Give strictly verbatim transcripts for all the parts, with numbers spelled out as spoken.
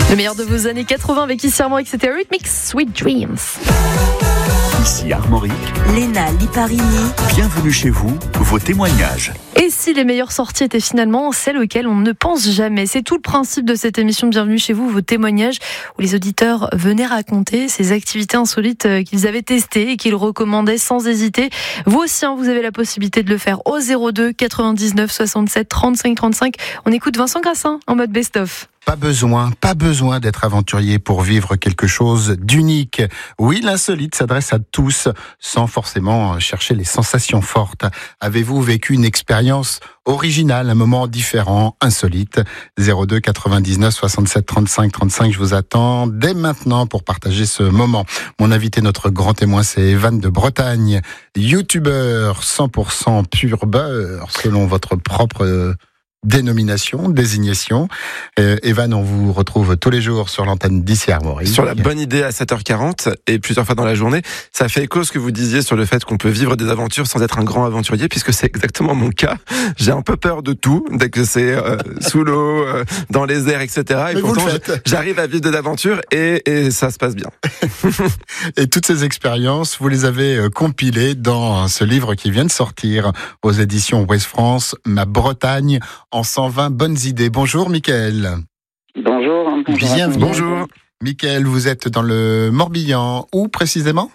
Le meilleur de vos années quatre-vingts avec ici Armorique, c'était Rhythmic Sweet Dreams. Ici Armorique, Léna Liparini. Bienvenue chez vous, vos témoignages. Et si les meilleures sorties étaient finalement celles auxquelles on ne pense jamais? C'est tout le principe de cette émission Bienvenue chez vous, vos témoignages, où les auditeurs venaient raconter ces activités insolites qu'ils avaient testées et qu'ils recommandaient sans hésiter. Vous aussi, hein, vous avez la possibilité de le faire au zéro deux quatre-vingt-dix-neuf soixante-sept trente-cinq trente-cinq. On écoute Vincent Grassin en mode best-of. Pas besoin, pas besoin d'être aventurier pour vivre quelque chose d'unique. Oui, l'insolite s'adresse à tous, sans forcément chercher les sensations fortes. Avez-vous vécu une expérience originale, un moment différent, insolite? zéro deux quatre-vingt-dix-neuf soixante-sept trente-cinq trente-cinq, je vous attends dès maintenant pour partager ce moment. Mon invité, notre grand témoin, c'est Evan de Bretagne, youtubeur cent pour cent pur beurre, selon votre propre... Euh, dénomination, désignation. Euh, Evan, on vous retrouve tous les jours sur l'antenne d'ici Armorique. Sur la bonne idée à sept heures quarante et plusieurs fois dans la journée. Ça fait écho à ce que vous disiez sur le fait qu'on peut vivre des aventures sans être un grand aventurier, puisque c'est exactement mon cas. J'ai un peu peur de tout, dès que c'est euh, sous l'eau, euh, dans les airs, et cetera. Et Mais pourtant, j'arrive à vivre de l'aventure et, et ça se passe bien. Et toutes ces expériences, vous les avez compilées dans ce livre qui vient de sortir aux éditions Ouest France, Ma Bretagne en cent vingt bonnes idées. Bonjour Mickaël. Bonjour. Bienvenue. Bonjour. Mickaël, vous êtes dans le Morbihan. Où précisément?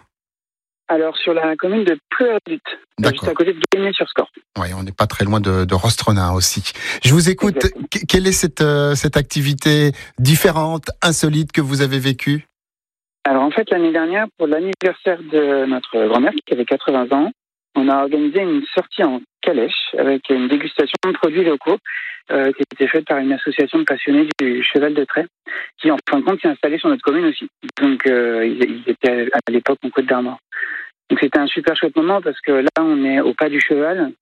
Alors sur la commune de Pleuerdut, juste à côté de Guémené-sur-Scorte. Oui, on n'est pas très loin de, de Rostronin aussi. Je vous écoute. Exactement. Quelle est cette, euh, cette activité différente, insolite que vous avez vécue? Alors en fait, l'année dernière, pour l'anniversaire de notre grand-mère qui avait quatre-vingts ans, on a organisé une sortie en calèche avec une dégustation de produits locaux euh, qui était faite par une association de passionnés du cheval de trait qui, en fin de compte, s'est installée sur notre commune aussi. Donc, euh, ils, ils étaient à l'époque en Côte d'Armor. Donc, c'était un super chouette moment parce que là, on est au pas du cheval.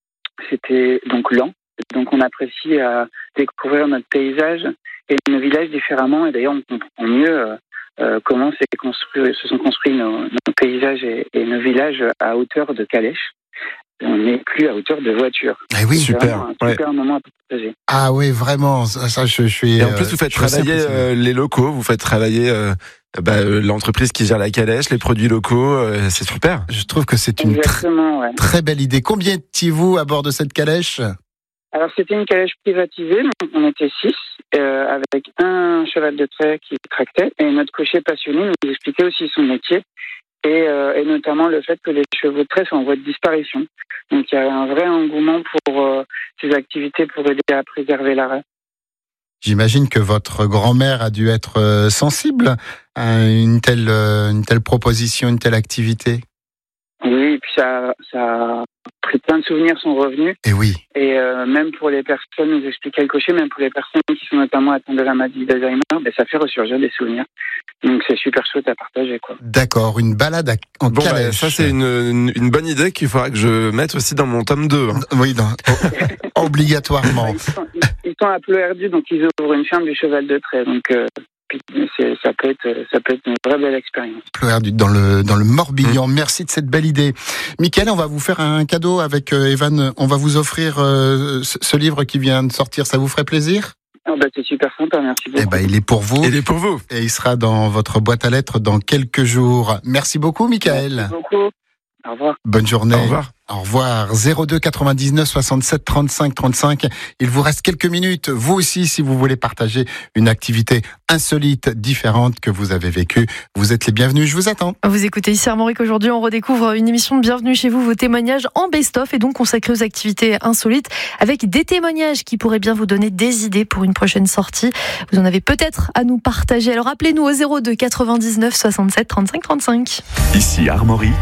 C'était donc lent. Donc, on apprécie à découvrir notre paysage et nos villages différemment. Et d'ailleurs, on comprend mieux euh, euh, comment c'est construit, se sont construits nos, nos paysages et, et nos villages à hauteur de calèche. On n'est plus à hauteur de voiture. Eh oui, c'est super. Un super ouais. moment à partager. Ah oui, vraiment. Ça, je, je suis. Et en plus, vous faites travailler euh, les locaux, vous faites travailler euh, bah, l'entreprise qui gère la calèche, les produits locaux. Euh, c'est super. Je trouve que c'est une tr- ouais. très belle idée. Combien étiez-vous à bord de cette calèche? Alors, c'était une calèche privatisée. Donc on était six, euh, avec un cheval de trait qui tractait et notre cocher passionné nous expliquait aussi son métier. Et, euh, et notamment le fait que les chevaux de trait sont en voie de disparition. Donc il y a un vrai engouement pour euh, ces activités pour aider à préserver l'arrêt. J'imagine que votre grand-mère a dû être euh, sensible à une telle, euh, une telle proposition, une telle activité. Oui, et puis ça, ça a pris plein de souvenirs sont revenus. Et oui. Et euh, même pour les personnes, nous expliquait le cocher, même pour les personnes qui sont notamment atteintes de la maladie d'Alzheimer, ben ça fait ressurgir des souvenirs. Donc c'est super chouette à partager, quoi. D'accord, une balade en bon, calèche. Bah, ça c'est une, une, une bonne idée qu'il faudra que je mette aussi dans mon tome deux. Hein. Oui, dans, obligatoirement. Ils sont, ils, ils sont à Pleuerdut, donc ils ouvrent une ferme du cheval de trait. Donc euh, c'est, ça peut être, ça peut être une vraie belle expérience. Pleuerdut dans le dans le Morbihan. Mmh. Merci de cette belle idée, Mickaël. On va vous faire un cadeau avec euh, Evan. On va vous offrir euh, ce, ce livre qui vient de sortir. Ça vous ferait plaisir? Ah bah c'est super sympa, merci beaucoup. Eh ben, il est pour vous. Il est pour vous. Et il sera dans votre boîte à lettres dans quelques jours. Merci beaucoup, Mickaël. Merci beaucoup. Au revoir. Bonne journée. Au revoir. Au revoir. zéro deux quatre-vingt-dix-neuf soixante-sept trente-cinq trente-cinq. Il vous reste quelques minutes. Vous aussi, si vous voulez partager une activité insolite, différente que vous avez vécue, vous êtes les bienvenus. Je vous attends. Vous écoutez ici Armorique. Aujourd'hui, on redécouvre une émission de Bienvenue chez vous, vos témoignages en best-of et donc consacrés aux activités insolites avec des témoignages qui pourraient bien vous donner des idées pour une prochaine sortie. Vous en avez peut-être à nous partager. Alors appelez-nous au zéro deux quatre-vingt-dix-neuf soixante-sept trente-cinq trente-cinq. Ici Armorique,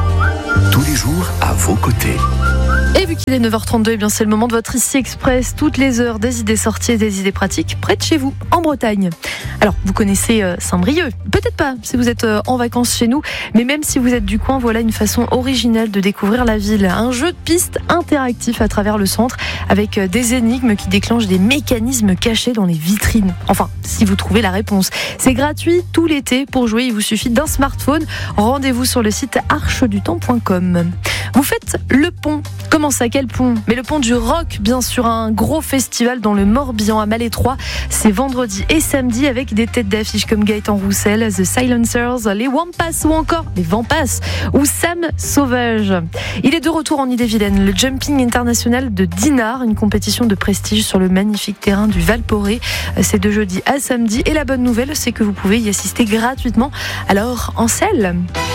tous les jours à vos côtés. Et vu qu'il est neuf heures trente-deux, eh bien c'est le moment de votre Ici Express. Toutes les heures, des idées sorties et des idées pratiques près de chez vous, en Bretagne. Alors, vous connaissez euh, Saint-Brieuc. Peut-être pas si vous êtes euh, en vacances chez nous, mais même si vous êtes du coin, voilà une façon originale de découvrir la ville. Un jeu de piste interactif à travers le centre avec euh, des énigmes qui déclenchent des mécanismes cachés dans les vitrines. Enfin, si vous trouvez la réponse. C'est gratuit tout l'été. Pour jouer, il vous suffit d'un smartphone. Rendez-vous sur le site arche du temps point com. Vous faites le pont. Comment ça ? à quel pont? Mais le pont du Roc, bien sûr, un gros festival dans le Morbihan à Malétroit. C'est vendredi et samedi avec des têtes d'affiche comme Gaëtan Roussel, The Silencers, les Wampas ou encore les Vampas ou Sam Sauvage. Il est de retour en Ille-et-Vilaine, le Jumping International de Dinard, une compétition de prestige sur le magnifique terrain du Val-Poré. C'est de jeudi à samedi et la bonne nouvelle, c'est que vous pouvez y assister gratuitement. Alors, en selle.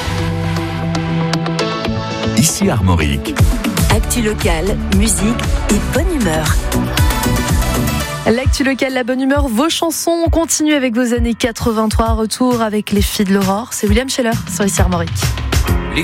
Ici Armorique. Actu locale, musique et bonne humeur. L'actu locale, la bonne humeur, vos chansons. On continue avec vos années quatre-vingt-trois. Retour avec les filles de l'aurore. C'est William Scheller sur Ici Armorique.